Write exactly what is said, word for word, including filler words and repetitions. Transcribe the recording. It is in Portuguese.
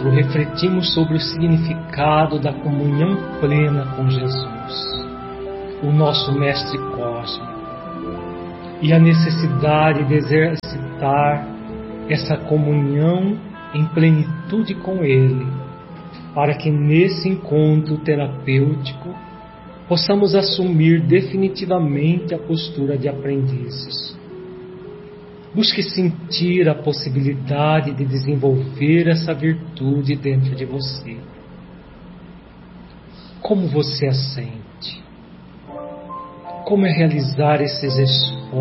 encontro, refletimos sobre o significado da comunhão plena com Jesus, o nosso Mestre Cósmico, e a necessidade de exercitar essa comunhão em plenitude com Ele, para que nesse encontro terapêutico possamos assumir definitivamente a postura de aprendizes. Busque sentir a possibilidade de desenvolver essa virtude dentro de você. Como você a sente? Como é realizar esses esforços